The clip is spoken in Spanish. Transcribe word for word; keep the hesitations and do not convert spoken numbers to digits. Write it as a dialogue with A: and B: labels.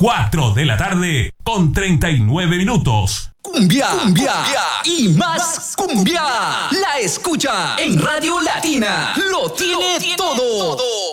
A: cuatro de la tarde con treinta y nueve minutos.
B: Cumbia, cumbia, cumbia y más cumbia. La escucha en Radio Latina. Lo tiene, Lo tiene todo. todo.